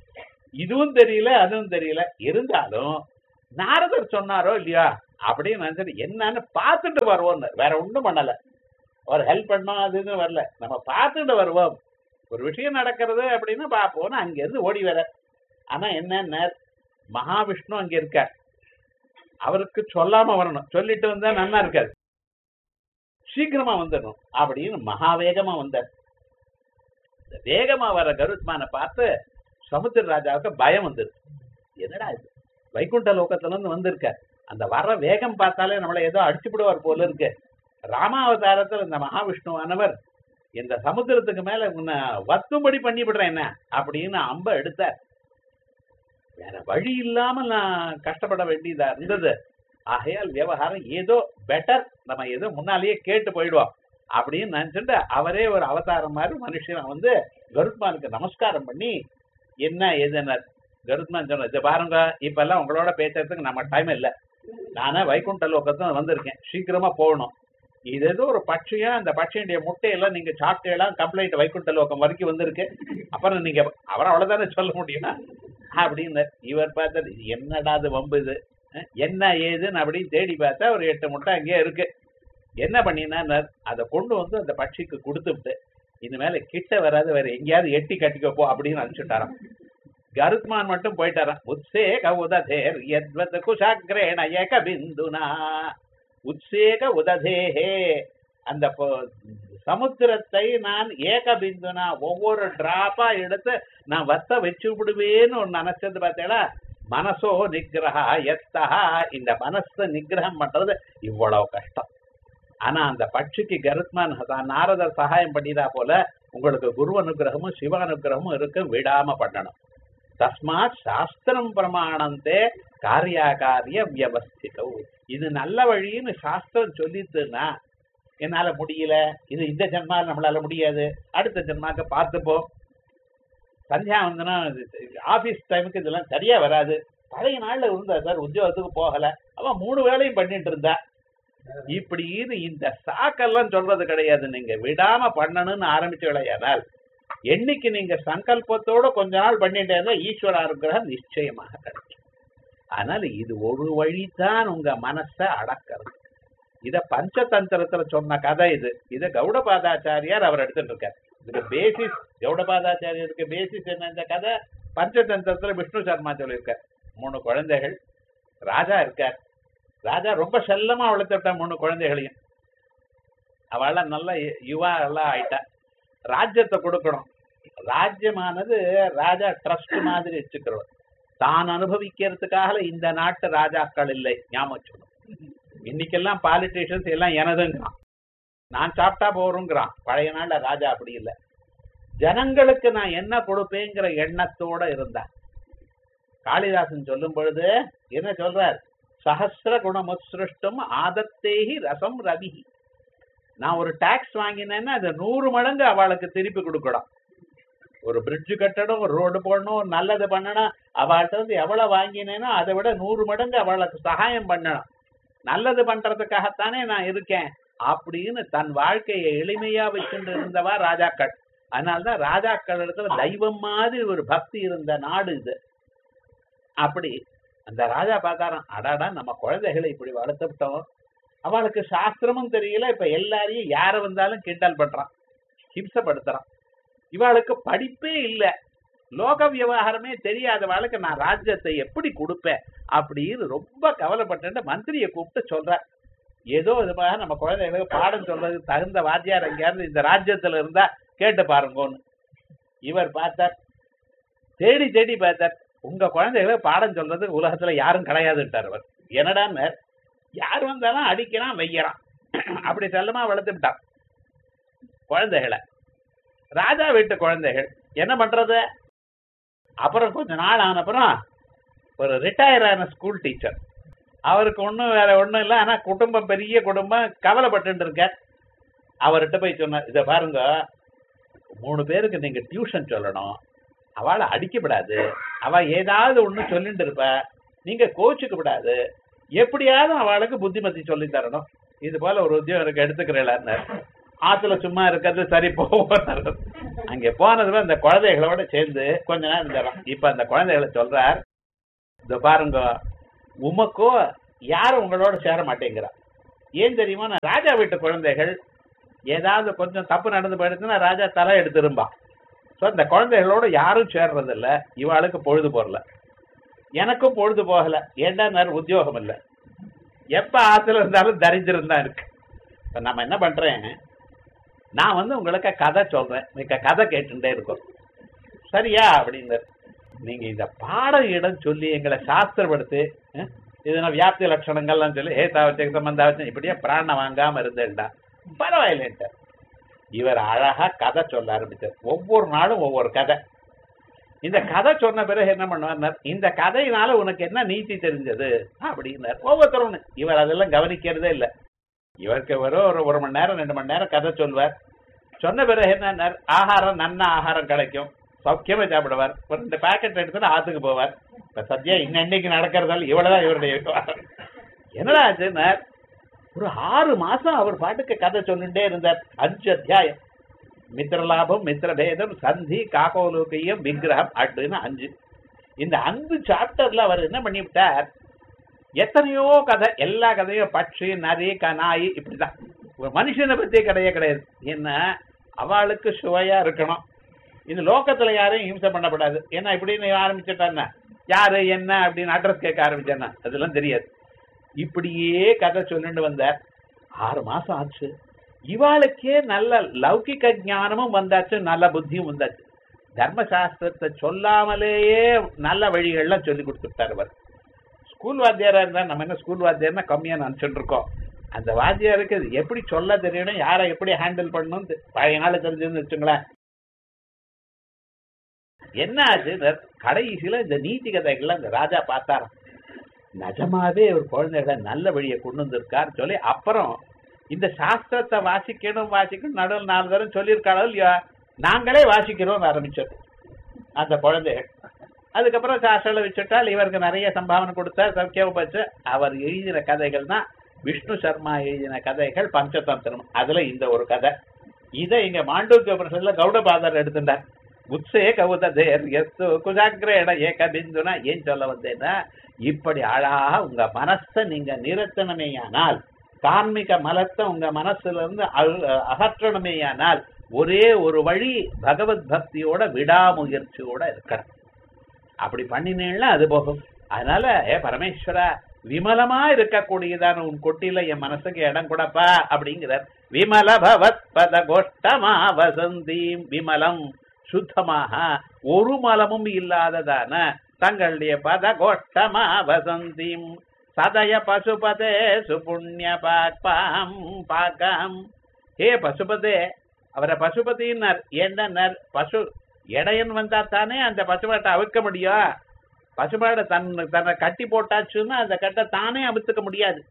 இதுவும் தெரியல அதுவும் தெரியல. இருந்தாலும் நாரதர் சொன்னாரோ இல்லையா அப்படின்னு நினைச்சிட்டு என்னன்னு பார்த்துட்டு வருவோம். வேற ஒண்ணும் பண்ணல, அவர் ஹெல்ப் பண்ணோம் அதுன்னு வரல, நம்ம பார்த்துட்டு வருவோம். ஒரு விஷயம் நடக்கிறது அப்படின்னு பார்ப்போம்னு அங்கிருந்து ஓடி வர. ஆனா என்ன, மகாவிஷ்ணு அங்க இருக்கார், அவருக்கு சொல்லாம வரணும், சொல்லிட்டு வந்தா நன்னா இருக்காது, சீக்கிரமா வந்துடணும் அப்படின்னு மகாவேகமா வந்தார். வேகமா வர கருத்மான பார்த்து சமுத்திர ராஜாவுக்கு பயம் வந்துரு. என்னடா இது, வைகுண்ட லோகத்துல இருந்து வந்திருக்க, அந்த வர்ற வேகம் பார்த்தாலே நம்மளை ஏதோ அடிச்சுவிடுவார் போல இருக்கு. ராமாவதாரத்தில் இந்த மகாவிஷ்ணுவானவர் இந்த சமுத்திரத்துக்கு மேல உன்னை வத்தும்படி பண்ணி விடுறேன் என்ன அப்படின்னு அம்ப எடுத்தார். வேற வழி இல்லாம நான் கஷ்டப்பட வேண்டியதா இருந்தது. ஆகையால் விவகாரம் ஏதோ பெட்டர், நம்ம ஏதோ முன்னாலேயே கேட்டு போயிடுவோம் அப்படின்னு நினைச்சுட்டு அவரே ஒரு அவதாரம் மாதிரி மனுஷனை வந்து கருத்மானுக்கு நமஸ்காரம் பண்ணி என்ன ஏதுன்னா கருத்மான் சொன்ன, இதை பாருங்க, இப்ப எல்லாம் உங்களோட பேசுறதுக்கு நம்ம டைம் இல்லை, நானே வைகுண்ட லோகத்துல வந்திருக்கேன், சீக்கிரமா போகணும். இது ஏதோ ஒரு பட்சியா, அந்த பட்சியுடைய முட்டையெல்லாம் நீங்க சாப்பிட்டெல்லாம் கம்ப்ளைண்ட் வைகுண்ட லோகம் வரைக்கும் வந்திருக்கு, அப்புறம் நீங்க அவரை அவ்வளவுதானே சொல்ல முடியுமா அப்படின்னு. இவர் பார்த்தா என்னடா அது வம்பு, இது என்ன ஏதுன்னு அப்படின்னு தேடி பார்த்தா ஒரு எட்டு முட்டை அங்கேயே இருக்கு. என்ன பண்ணினா அதை கொண்டு வந்து அந்த பட்சிக்கு கொடுத்துட்டு இனிமேல கிட்ட வராது, வேற எங்கேயாவது எட்டி கட்டிக்கப்போ அப்படின்னு அனுப்பிச்சுட்டாராம். கருத்மான் மட்டும் போயிட்டாராம். உத்சேக உததேர் யத்வத் குஷாக்ரேண ஏக பிந்துனா உத்சேக உததேஹே, அந்த சமுத்திரத்தை நான் ஏக பிந்துனா ஒவ்வொரு டிராப்பா எடுத்து நான் வத்த வச்சு விடுவேன்னு ஒன்னு நினைச்சது பார்த்தேடா. மனசோ நிகிரஹா எத்தா, இந்த மனசை நிகிரகம் பண்றது இவ்வளவு கஷ்டம். ஆனா அந்த பட்சிக்கு கருத்மான் நாரதர் சகாயம் பண்ணிடா போல உங்களுக்கு குரு அனுகிரகமும் சிவ அனுகிரகமும் இருக்கு, விடாம பண்ணணும். தஸ்மாத் சாஸ்திரம் பிரமாணந்தே காரியாகாரிய வியவஸ்திதம், இது நல்ல வழின்னு சாஸ்திரம் சொல்லிட்டுன்னா என்னால முடியல, இது இந்த ஜென்மால நம்மளால முடியாது, அடுத்த ஜென்மாக்க பார்த்துப்போம். சந்தியா வந்தனா ஆபீஸ் டைமுக்கு இதெல்லாம் சரியா வராது. பழைய நாள்ல இருந்தா சார், உத்தியோகத்துக்கு போகல, அவன் மூணு வேலையும் பண்ணிட்டு இருந்தா, இப்படின்னு இந்த சாக்கெல்லாம் சொல்றது கிடையாது. நீங்க விடாம பண்ணணும்னு ஆரம்பிச்சு விளையாடால் என்னைக்கு நீங்க சங்கல்பத்தோட கொஞ்ச நாள் பண்ணிட்டேன்னா ஈஸ்வர அனுகிரகம் நிச்சயமாக கிடைக்கும். அதனால இது ஒரு வழிதான் உங்க மனசை அடக்கிறது. இத பஞ்சதந்திரத்துல சொன்ன கதை இது. இத கௌடபாதாச்சாரியார் அவர் எடுத்துட்டு இருக்கார். இதுக்கு பேசிஸ் கௌடபாதாச்சாரியருக்கு பேசிஸ் என்ன, இந்த கதை பஞ்சதந்திரத்துல விஷ்ணு சர்மா சொல்லியிருக்கார். மூணு குழந்தைகள், ராஜா இருக்கார். ராஜா ரொம்ப செல்லமா வளர்த்துட்டா மூணு குழந்தைகளையும். அவள நல்ல யுவா எல்லாம் ஆயிட்டா. ராஜ்யத்தை கொடுக்கணும். ராஜ்யமானது ராஜா ட்ரஸ்ட் மாதிரி வச்சுக்கிறோம். தான் அனுபவிக்கிறதுக்காக இந்த நாட்டு ராஜாக்கள் இல்லை, ஞாபகம். இன்னைக்கெல்லாம் பாலிட்டிஷியன்ஸ் எல்லாம் எனதுங்கிறான், நான் சாப்பிட்டா போறோங்கிறான். பழைய நாள்ல ராஜா அப்படி இல்லை. ஜனங்களுக்கு நான் என்ன கொடுப்பேங்கிற எண்ணத்தோட இருந்தா. காளிதாசன் சொல்லும் பொழுது என்ன சொல்றார், சஹஸ்ர குணமுத்ஸ்ருஷ்டம் ஆதத்தேஹி ரசம் ரவிஹி. நான் ஒரு டாக்ஸ் வாங்கினேன்னா அதை நூறு மடங்கு அவளுக்கு திருப்பி கொடுக்கணும். ஒரு பிரிட்ஜு கட்டணும், ஒரு ரோடு போடணும், ஒரு நல்லது பண்ணணும், அவள்கிட்ட வந்து எவ்வளவு வாங்கினேனோ அதை விட நூறு மடங்கு அவளுக்கு சகாயம் பண்ணணும். நல்லது பண்றதுக்காகத்தானே நான் இருக்கேன் அப்படின்னு தன் வாழ்க்கையை எளிமையா வச்சுட்டு இருந்தவா ராஜாக்கள். அதனால்தான் ராஜாக்கள் இடத்துல தெய்வம் மாதிரி ஒரு பக்தி இருந்த நாடு இது. அப்படி அந்த ராஜா பார்த்தாராம், அடாடா நம்ம குழந்தைகளை இப்படி வளர்த்துட்டோம், அவளுக்கு சாஸ்திரமும் தெரியல, இப்ப எல்லாரையும் யார வந்தாலும் கிண்டல் பண்றான், ஹிம்சப்படுத்துறான். இவாளுக்கு படிப்பே இல்லை, லோக விவகாரமே தெரியாதவாளுக்கு நான் ராஜ்யத்தை எப்படி கொடுப்பேன் அப்படின்னு ரொம்ப கவலைப்பட்டு மந்திரியை கூப்பிட்டு சொல்ற. ஏதோ இதுமாக நம்ம குழந்தைகளுக்கு பாடம் சொல்றதுக்கு தகுந்த வாத்தியார் எங்கேயாவது இந்த ராஜ்யத்துல இருந்தா கேட்டு பாருங்கன்னு. இவர் பார்த்தார், தேடி தேடி பார்த்தார், உங்க குழந்தைகளுக்கு பாடம் சொல்றது உலகத்துல யாரும் கிடையாதுட்டார் அவர். என்னடான்னு, யார் வந்தாலும் அடிக்கிறான் வைக்கிறான், அப்படி செல்லமா வளர்த்துட்டான் குழந்தைகளை. ராஜா வீட்டு குழந்தைகள் என்ன பண்றது? அப்புறம் கொஞ்ச நாள் ஆன அப்புறம் ஒரு ரிட்டையர் ஆன ஸ்கூல் டீச்சர், அவருக்கு ஒன்றும் வேற ஒன்றும் இல்லை, ஆனா குடும்பம் பெரிய குடும்பம், கவலைப்பட்டு இருக்க. அவர்கிட்ட போய் சொன்னார், இதை பாருங்க, மூணு பேருக்கு நீங்க டியூஷன் சொல்லணும், அவளை அடிக்கப்படாது, அவ ஏதாவது ஒண்ணு சொல்லிட்டு இருப்ப, நீங்க கோச்சுக்க கூடாது, எப்படியாவது அவளுக்கு புத்திமதி சொல்லி தரணும். இது போல ஒரு உத்தியோகம் எடுத்துக்கிறேன். ஆத்துல சும்மா இருக்கிறது சரி போவார். அங்க போனது அந்த குழந்தைகளோட சேர்ந்து கொஞ்ச நேரம் இருந்தாராம். இப்ப அந்த குழந்தைகளை சொல்றார், இந்த பாருங்க, உமக்கோ யாரும் உங்களோட சேர மாட்டேங்கிறா. ஏன் தெரியுமா? நான் ராஜா வீட்டு குழந்தைகள் ஏதாவது கொஞ்சம் தப்பு நடந்து போயிடுச்சுன்னா ராஜா தலை எடுத்துரும்பா. ஸோ இந்த குழந்தைகளோட யாரும் சேர்றது இல்லை. இவாளுக்கு பொழுது போகல, எனக்கும் பொழுது போகல. ஏண்டா நேரம் உத்தியோகம் இல்லை. எப்ப ஆத்துல இருந்தாலும் தரித்திரம் தான் இருக்கு. இப்ப நம்ம என்ன பண்றேன், நான் வந்து உங்களுக்கு கதை சொல்றேன், நீங்க கதை கேட்டுட்டே இருக்கோம், சரியா அப்படின்னு. நீங்க இந்த பாடம் இடம் சொல்லி எங்களை சாஸ்திரப்படுத்தி இதெல்லாம் வியாப்தி லட்சணங்கள்லாம் சொல்லி ஏ தாவச்ச சம்பந்தாவச்சம் இப்படியே பிராண வாங்காம இருந்தேன்டா பரவாயில்லைன்ட்டு இவர் அழகா கதை சொல்ல ஆரம்பிச்சார். ஒவ்வொரு நாளும் ஒவ்வொரு கதை. இந்த கதை சொன்ன பிறகு என்ன பண்ணுவார், இந்த கதையினால உனக்கு என்ன நீதி தெரிஞ்சது அப்படின்னார். ஒவ்வொருத்தரும் இவர் அதெல்லாம் கவனிக்கிறதே இல்லை. இவருக்கு வரும் ஒரு ஒரு மணி நேரம் ரெண்டு மணி நேரம் கதை சொல்வார். சொன்ன பிறகு என்ன, ஆகாரம் நன்ன ஆகாரம் கிடைக்கும், சௌக்கியமா சாப்பிடுவார். ஒரு ரெண்டு பேக்கெட் எடுத்துட்டு ஆத்துக்கு போவார். இப்ப சத்தியா இன்னைக்கு நடக்கிறதால இவ்வளவுதான் இவருடைய என்னடா ஆச்சுன்னா, ஒரு ஆறு மாசம் அவர் பாட்டுக்கு கதை சொல்லிட்டே இருந்தார். அஞ்சு அத்தியாயம், மித்திரலாபம், மித்திரபேதம், சந்தி, காகோலோகியம், விக்கிரகம் அப்படின்னு அஞ்சு. இந்த அஞ்சு சாப்டர்ல அவர் என்ன பண்ணிவிட்டார், எத்தனையோ கதை, எல்லா கதையும் பட்சி, நரி, கனாயி இப்படிதான். ஒரு மனுஷனை பத்தி கதையே கிடையாது. என்ன, அவளுக்கு சுவையா இருக்கணும், இந்த லோகத்துல யாரையும் ஹிம்சை பண்ணப்படாது. ஏன்னா இப்படின்னு ஆரம்பிச்சுட்டான்னா யாரு என்ன அப்படின்னு அட்ரஸ் கேட்க ஆரம்பிச்சான்னா அதெல்லாம் தெரியாது. இப்படியே கதை சொல்லிட்டு வந்தார். ஆறு மாசம் ஆச்சு. இவாளுக்கே நல்ல லௌகிக ஞானமும் வந்தாச்சு, நல்ல புத்தியும் வந்தாச்சு. தர்மசாஸ்திரத்தை சொல்லாமலேயே நல்ல வழிகள்லாம் சொல்லி கொடுத்துட்டார் அவர். ஸ்கூல் வாத்தியாரா இருந்தா நம்ம என்ன ஸ்கூல் வாத்தியார்னா கம்மியா நினைச்சுட்டு இருக்கோம். அந்த வாத்தியாருக்கு எப்படி சொல்ல தெரியணும், யாரை எப்படி ஹேண்டில் பண்ணணும் பழைய நாள் தெரிஞ்சுன்னு வச்சுங்களேன். என்ன ஆச்சு, கடைசியில இந்த நீதி கதைகள்லாம் இந்த ராஜா பார்த்தாராம். நிஜமாவே ஒரு குழந்தைகளை நல்ல வழியை கொண்டு வந்திருக்கார் சொல்லி அப்புறம் இந்த சாஸ்திரத்தை வாசிக்கணும் வாசிக்கணும் நடுவில் நாலு தரம் சொல்லியிருக்காளோ இல்லையா, நாங்களே வாசிக்கிறோம் ஆரம்பிச்சது அந்த குழந்தைகள். அதுக்கப்புறம் சாஸ்திரம் வச்சுட்டால் இவருக்கு நிறைய சம்பாவனை கொடுத்தார், சௌக்கியம் வச்சு. அவர் எழுதின கதைகள் தான் விஷ்ணு சர்மா எழுதின கதைகள் பஞ்சதந்திரம். அதுல இந்த ஒரு கதை. இதை இங்க மாண்டூக்கிய பிரசன்ல கௌடபாதர் எடுத்துட்டார். உத்ஸே கவுதேர் எஸ்து குஜாகிரேட ஏக பிந்துனா ஏன் சொல்ல வந்தேன்னா, இப்படி அழகா உங்க மனசை நீங்க நிறுத்தணுமேயானால், கார்மிக மலத்தை உங்க மனசுல இருந்து அகற்றணுமேயானால் ஒரே ஒரு வழி பகவத் பக்தியோட விடாமுயற்சியோட இருக்கணும். அப்படி பண்ணினேன்னா அது போகும். அதனால ஏ பரமேஸ்வரா, விமலமா இருக்கக்கூடியதான உன் கொட்டில என் மனசுக்கு இடம் கூடப்பா அப்படிங்கிறார். விமல பவத் பத கோஷ்டமா வசந்தீம், விமலம் சுத்தமாக ஒரு மலமும் இல்லாததான தங்களுடைய பத கோஷ்டமா வசந்தீம் சதய பசுபதே சுபுண்ணிய பாக்பாம் பாக்கம். ஹே பசுபதே, அவரை பசுபதினார். என்னன்னார், பசு இடையன் வந்தா தானே அந்த பசுமாட்டை அவிக்க முடியும். பசுமாடை தன் தன்னை கட்டி போட்டாச்சுன்னா அந்த கட்டை தானே அவித்துக்க முடியாது,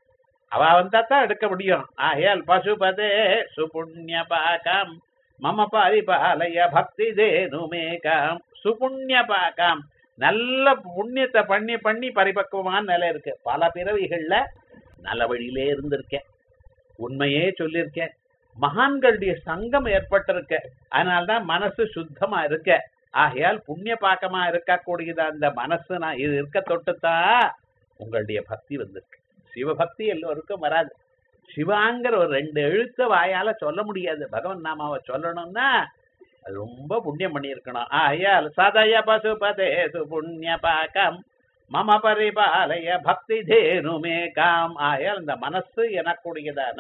அவ வந்தா தான் எடுக்க முடியும். ஆகையால் பசுபதே சுபுண்ணிய பாகம் மம பரிபாலய பக்தி தேனுமேகாம். சுபுண்ணிய பாகம், நல்ல புண்ணியத்தை பண்ணி பண்ணி பரிபக்குவமான நிலை இருக்கு. பல பிறவிகள்ல நல்ல வழியிலே இருந்திருக்கேன், உண்மையே சொல்லியிருக்கேன், மகான்களுடைய சங்கம் ஏற்பட்டிருக்க, அதனால்தான் மனசு சுத்தமா இருக்க. ஆகையால் புண்ணிய பாக்கமா இருக்கக்கூடியது அந்த மனசு நான் இது இருக்க தொட்டுத்தான் உங்களுடைய பக்தி வந்திருக்கு. சிவபக்தி எல்லோருக்கும் வராது. சிவாங்கிற ஒரு ரெண்டு எழுத்த வாயால சொல்ல முடியாது. பகவன் நாமாவை சொல்லணும்னா அது ரொம்ப புண்ணியம் பண்ணியிருக்கணும். ஆகையால் சதய பசுபதே சுபுண்ணிய பாக்கம் மம பரிபாலய பக்தி தேனுமேகாம். ஆகையால் இந்த மனசு எனக்கூடியதான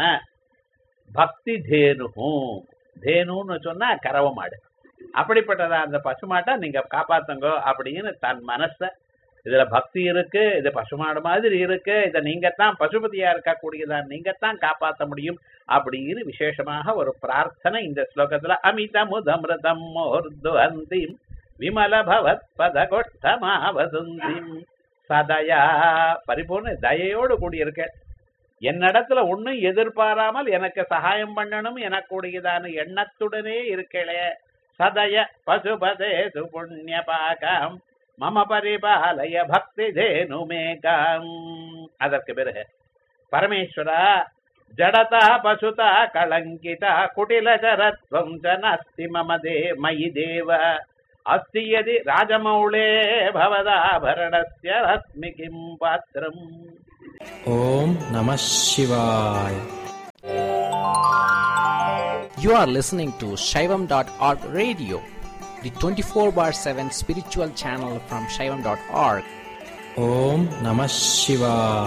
பக்தி தேனுகும். தேனுன்னு சொன்னா கறவ மாடு, அப்படிப்பட்டதா அந்த பசுமாட்டை நீங்க காப்பாத்துங்க அப்படின்னு தன் மனச, இதுல பக்தி இருக்கு, இது பசுமாடு மாதிரி இருக்கு, இதை நீங்கத்தான் பசுபதியா இருக்கக்கூடியதான் நீங்கத்தான் காப்பாற்ற முடியும் அப்படின்னு விசேஷமாக ஒரு பிரார்த்தனை இந்த ஸ்லோகத்துல. அமிதமுதமிருதம் மோர்துவந்திம் விமல பவத் பத கோஷ்டமாவசுந்திம் சதயா, பரிபூர்ண தயையோடு கூடியிருக்க, என்னிடத்துல ஒன்னும் எதிர்பாராமல் எனக்கு சகாயம் பண்ணணும் எனக்கூடியதான எண்ணத்துடனே இருக்கலே. சதய பசுபதே சுபுண்ணிய பாகம் மம பரிபாலய பக்தி தேனுமேகாம். அதற்கு பிறகு பரமேஸ்வரா, ஜடதா பசுதா கலங்கிதா குடிலச்சரத்வம் ச நாஸ்தி மம தே மயி தேவ அஸ்தி யதி ராஜமௌளே பவதாபரணஸ்ய ரஸ்மி கிம் பாத்ரம். ஓம் நம சிவாய. You are listening to Shaivam dot org radio, the twenty-four bar seven spiritual channel from Shaivam dot org. Om Namah Shivaya.